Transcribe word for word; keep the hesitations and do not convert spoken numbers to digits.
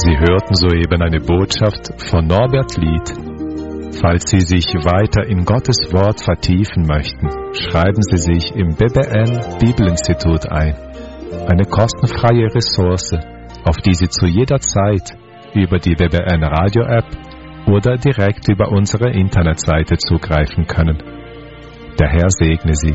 Sie hörten soeben eine Botschaft von Norbert Lied. Falls Sie sich weiter in Gottes Wort vertiefen möchten, schreiben Sie sich im B B N Bibelinstitut ein. Eine kostenfreie Ressource, auf die Sie zu jeder Zeit über die B B N Radio App oder direkt über unsere Internetseite zugreifen können. Der Herr segne Sie.